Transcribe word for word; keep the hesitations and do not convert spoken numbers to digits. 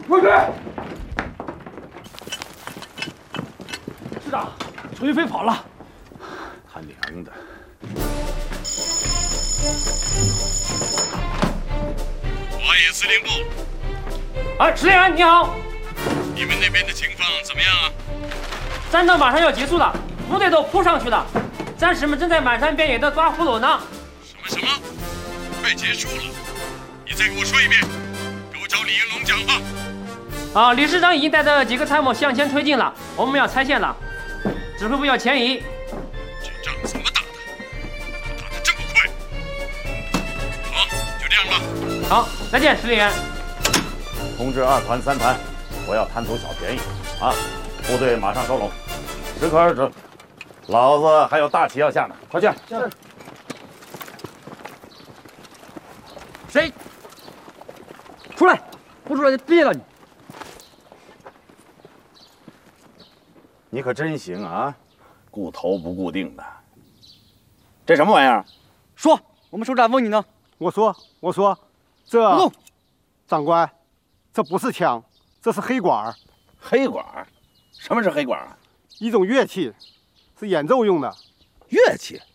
快点！师长，楚云飞跑了。 他娘的！ 华野司令部。 哎，司令员你好。 你们那边的情况怎么样啊？ 战斗马上要结束了，部队都扑上去了，战士们正在满山遍野的抓俘虏呢。 什么什么？快结束了！你再给我说一遍，给我找李应龙讲话。 啊，李师长已经带着几个参谋向前推进了，我们要拆线了。指挥部要前移。 这仗怎么打的？怎么打得这么快？好，就这样吧。 好，再见，司令员。 通知二团、三团，不要贪图小便宜啊！部队马上收拢，适可而止。老子还有大棋要下呢，快去！ 是。 谁？出来！不出来就毙了你！ 你可真行啊，顾头不顾腚的。这什么玩意儿？ 说，我们首长问你呢。 我说，我说，这不动。 长官，这不是枪，这是黑管。 黑管？什么是黑管啊？ 一种乐器，是演奏用的。 乐器？